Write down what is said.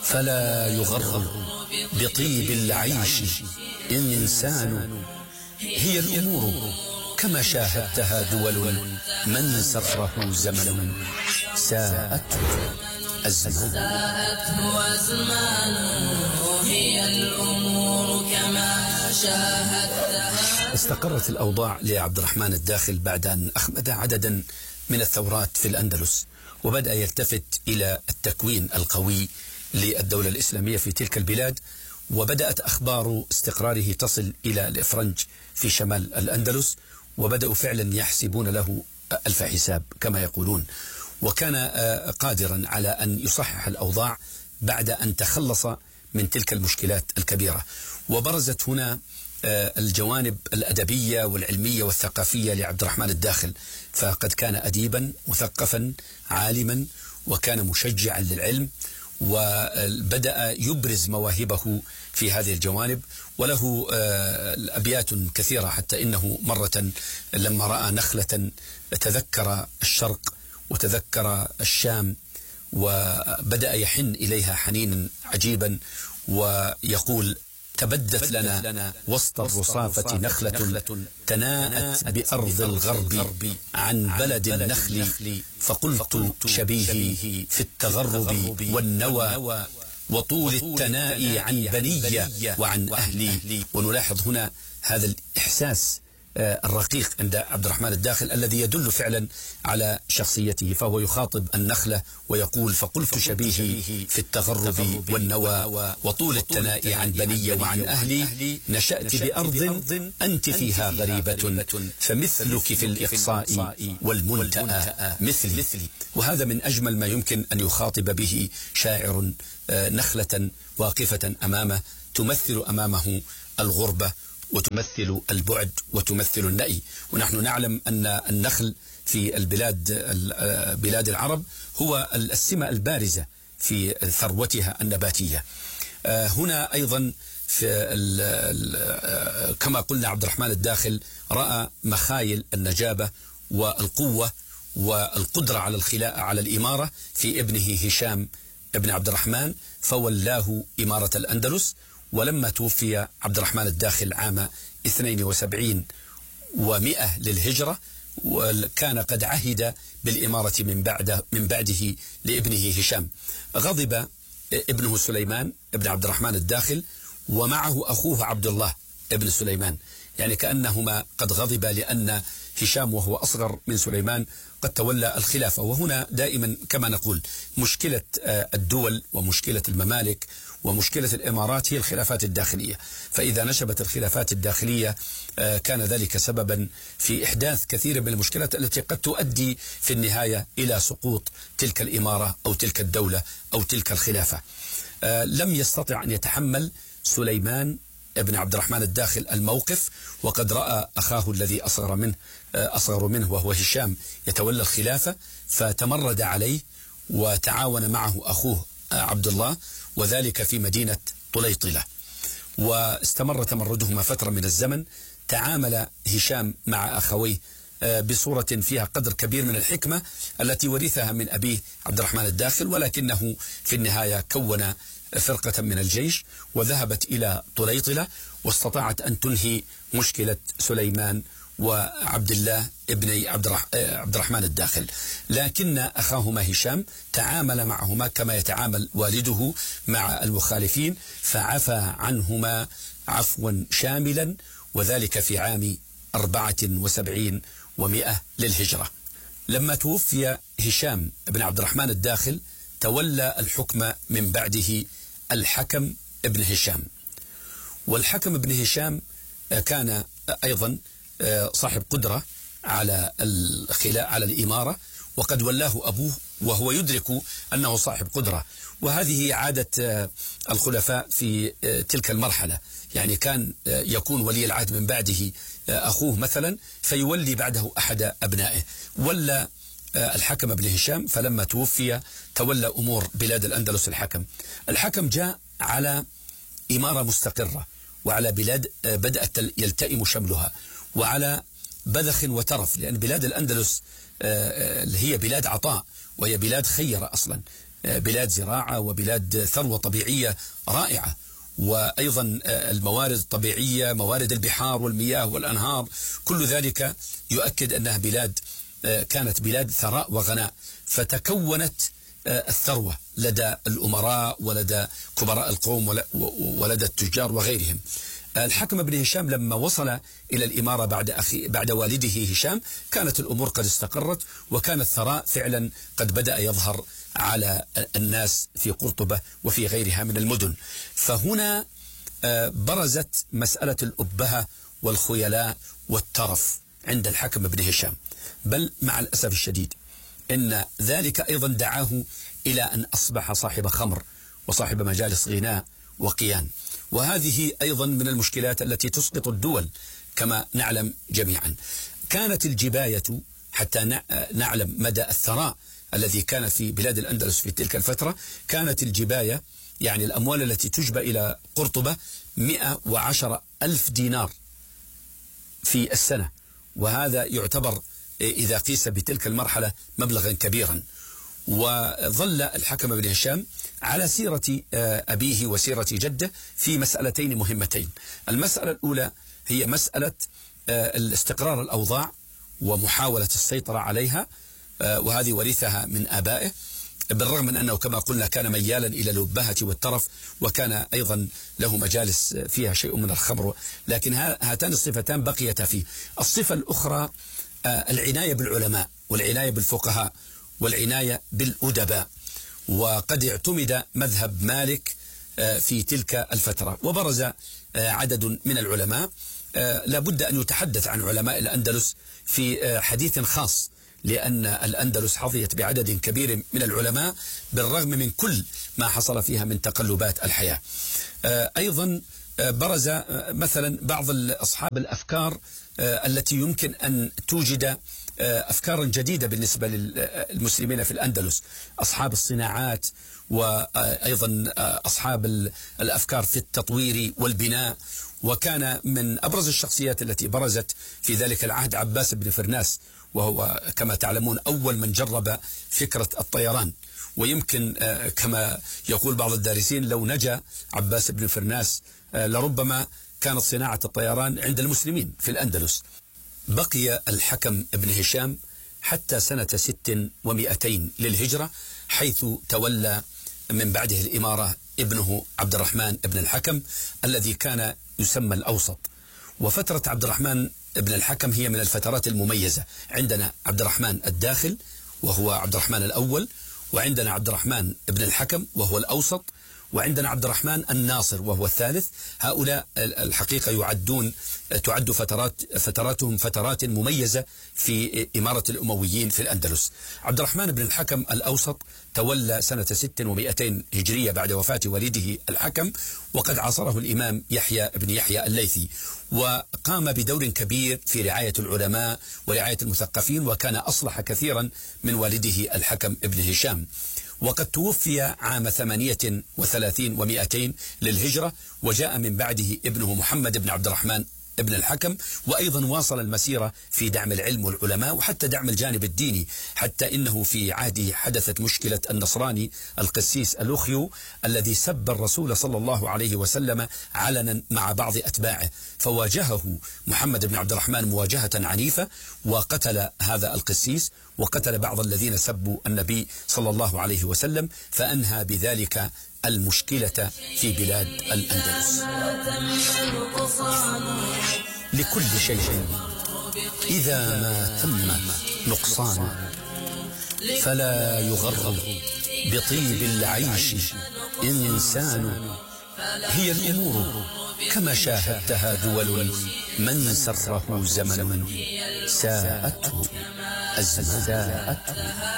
فلا يغر بطيب العيش إنسان. هي الأمور كما شاهدتها دول من سره زمن ساءته أزمان. هي الأمور كما شاهدتها. استقرت الأوضاع لعبد الرحمن الداخل بعد أن أخمد عددا من الثورات في الأندلس، وبدأ يلتفت إلى التكوين القوي للدولة الإسلامية في تلك البلاد، وبدأت أخبار استقراره تصل إلى الإفرنج في شمال الأندلس، وبدأوا فعلا يحسبون له ألف حساب كما يقولون، وكان قادرا على أن يصحح الأوضاع بعد أن تخلص من تلك المشكلات الكبيرة. وبرزت هنا الجوانب الأدبية والعلمية والثقافية لعبد الرحمن الداخل، فقد كان أديبا مثقفا عالما، وكان مشجعا للعلم، وبدأ يبرز مواهبه في هذه الجوانب، وله أبيات كثيرة، حتى إنه مرة لما رأى نخلة تذكر الشرق وتذكر الشام، وبدأ يحن إليها حنينا عجيبا، ويقول: تبدت لنا وسط الرصافة نخلة تناءت بأرض الغرب عن بلد النخل، فقلت شبيهي في التغرب والنوى وطول التناء عن بني وعن أهلي. ونلاحظ هنا هذا الإحساس الرقيق عند عبد الرحمن الداخل الذي يدل فعلا على شخصيته، فهو يخاطب النخلة ويقول: فقلت شبيهي في التغرب والنوى وطول التناء عن بني وعن أهلي، نشأت بأرض أنت فيها غريبة فمثلك في الإقصاء والمنتأى مثلي. وهذا من أجمل ما يمكن أن يخاطب به شاعر نخلة واقفة أمامه، تمثل أمامه الغربة وتمثل البعد وتمثل النأي. ونحن نعلم أن النخل في بلاد العرب هو السمة البارزة في ثروتها النباتية. هنا أيضا كما قلنا عبد الرحمن الداخل رأى مخايل النجابة والقوة والقدرة على الإمارة في ابنه هشام ابن عبد الرحمن، فولاه إمارة الأندلس. ولما توفي عبد الرحمن الداخل عام 72 و100 للهجرة، وكان قد عهد بالإمارة من بعده لابنه هشام، غضب ابنه سليمان ابن عبد الرحمن الداخل ومعه أخوه عبد الله ابن سليمان، يعني كأنهما قد غضبا لأن هشام وهو أصغر من سليمان قد تولى الخلافة. وهنا دائما كما نقول مشكلة الدول ومشكلة الممالك ومشكلة الإمارات هي الخلافات الداخلية، فإذا نشبت الخلافات الداخلية كان ذلك سببا في إحداث كثير من المشكلات التي قد تؤدي في النهاية إلى سقوط تلك الإمارة أو تلك الدولة أو تلك الخلافة. لم يستطع أن يتحمل سليمان ابن عبد الرحمن الداخل الموقف، وقد رأى أخاه الذي أصغر منه وهو هشام يتولى الخلافة، فتمرد عليه وتعاون معه أخوه عبد الله، وذلك في مدينة طليطلة، واستمر تمردهما فترة من الزمن. تعامل هشام مع أخويه بصورة فيها قدر كبير من الحكمة التي ورثها من أبيه عبد الرحمن الداخل، ولكنه في النهاية كون فرقة من الجيش وذهبت إلى طليطلة، واستطاعت أن تنهي مشكلة سليمان وعبد الله ابن عبد الرحمن الداخل. لكن أخاهما هشام تعامل معهما كما يتعامل والده مع المخالفين، فعفى عنهما عفوا شاملا، وذلك في عام 74 و100 للهجرة. لما توفي هشام بن عبد الرحمن الداخل تولى الحكم من بعده الحكم ابن هشام، والحكم ابن هشام كان أيضا صاحب قدرة على الإمارة، وقد ولاه أبوه وهو يدرك أنه صاحب قدرة، وهذه عادة الخلفاء في تلك المرحلة، يعني كان يكون ولي العهد من بعده أخوه مثلا فيولي بعده أحد أبنائه. ولا الحكم ابن هشام، فلما توفي تولى أمور بلاد الأندلس الحكم جاء على إمارة مستقرة وعلى بلاد بدأت يلتئم شملها وعلى بذخ وترف، لأن بلاد الأندلس هي بلاد عطاء وهي بلاد خيرة أصلا، بلاد زراعة وبلاد ثروة طبيعية رائعة، وأيضا الموارد الطبيعية، موارد البحار والمياه والأنهار، كل ذلك يؤكد أنها بلاد كانت بلاد ثراء وغناء. فتكونت الثروة لدى الأمراء ولدى كبراء القوم ولدى التجار وغيرهم. الحكم بن هشام لما وصل إلى الإمارة بعد والده هشام كانت الأمور قد استقرت، وكان الثراء فعلا قد بدأ يظهر على الناس في قرطبة وفي غيرها من المدن. فهنا برزت مسألة الأبهة والخيلاء والترف عند الحكم بن هشام، بل مع الأسف الشديد إن ذلك أيضا دعاه إلى أن أصبح صاحب خمر وصاحب مجالس غناء وقيان، وهذه أيضا من المشكلات التي تسقط الدول كما نعلم جميعا. كانت الجباية حتى نعلم مدى الثراء الذي كان في بلاد الأندلس في تلك الفترة، كانت الجباية يعني الأموال التي تجبى إلى قرطبة 110,000 دينار في السنة، وهذا يعتبر إذا قيس بتلك المرحلة مبلغا كبيرا. وظل الحكم بن هشام على سيرة أبيه وسيرة جده في مسألتين مهمتين. المسألة الأولى هي مسألة الاستقرار الأوضاع ومحاولة السيطرة عليها، وهذه ورثها من آبائه، بالرغم من أنه كما قلنا كان ميالا إلى الأبهة والترف، وكان أيضا له مجالس فيها شيء من الخمر، لكن هاتان الصفتان بقيتا فيه. الصفة الأخرى العناية بالعلماء والعناية بالفقهاء والعناية بالأدباء، وقد اعتمد مذهب مالك في تلك الفترة، وبرز عدد من العلماء. لابد أن يتحدث عن علماء الأندلس في حديث خاص، لأن الأندلس حظيت بعدد كبير من العلماء بالرغم من كل ما حصل فيها من تقلبات الحياة. أيضا برز مثلا بعض أصحاب الأفكار التي يمكن أن توجد أفكارا جديدة بالنسبة للمسلمين في الأندلس، أصحاب الصناعات، وأيضا أصحاب الأفكار في التطوير والبناء. وكان من أبرز الشخصيات التي برزت في ذلك العهد عباس بن فرناس، وهو كما تعلمون أول من جرب فكرة الطيران. ويمكن كما يقول بعض الدارسين لو نجا عباس بن فرناس لربما كانت صناعة الطيران عند المسلمين في الأندلس. بقي الحكم ابن هشام حتى سنة 600 للهجرة، حيث تولى من بعده الإمارة ابنه عبد الرحمن ابن الحكم الذي كان يسمى الأوسط. وفترة عبد الرحمن ابن الحكم هي من الفترات المميزة. عندنا عبد الرحمن الداخل وهو عبد الرحمن الأول، وعندنا عبد الرحمن ابن الحكم وهو الأوسط، وعندنا عبد الرحمن الناصر وهو الثالث. هؤلاء الحقيقة تعد فتراتهم فترات مميزة في إمارة الأمويين في الأندلس. عبد الرحمن بن الحكم الأوسط تولى سنة 600 هجرية بعد وفاة والده الحكم، وقد عاصره الإمام يحيى بن يحيى الليثي، وقام بدور كبير في رعاية العلماء ورعاية المثقفين، وكان أصلح كثيرا من والده الحكم ابن هشام. وقد توفي عام 38 و200 للهجرة، وجاء من بعده ابنه محمد بن عبد الرحمن ابن الحكم، وأيضا واصل المسيرة في دعم العلم والعلماء وحتى دعم الجانب الديني، حتى إنه في عهده حدثت مشكلة النصراني القسيس الأخيو الذي سب الرسول صلى الله عليه وسلم علنا مع بعض أتباعه، فواجهه محمد بن عبد الرحمن مواجهة عنيفة، وقتل هذا القسيس وقتل بعض الذين سبوا النبي صلى الله عليه وسلم، فأنهى بذلك المشكلة في بلاد الأندلس. لكل شيء إذا ما تم نقصان، فلا يغر بطيب العيش إنسان. هي الأمور كما شاهدتها دول، من سره زمن ساءته أزمان.